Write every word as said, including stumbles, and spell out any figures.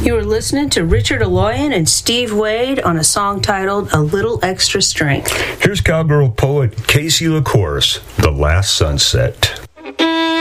You are listening to Richard Aloyan and Steve Wade on a song titled A Little Extra Strength. Here's cowgirl poet Casey LaCourse, The Last Sunset.